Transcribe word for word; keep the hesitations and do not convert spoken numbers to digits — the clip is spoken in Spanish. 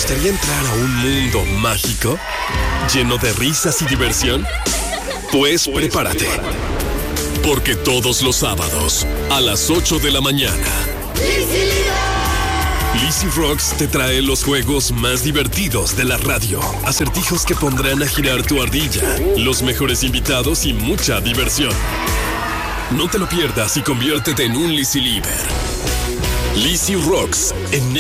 gustaría entrar a un mundo mágico? ¿Lleno de risas y diversión? Pues prepárate. Porque todos los sábados, a las ocho de la mañana, Lizzy Rocks te trae los juegos más divertidos de la radio. Acertijos que pondrán a girar tu ardilla, los mejores invitados y mucha diversión. No te lo pierdas y conviértete en un Lizzy Lieber. Lizzy Rocks en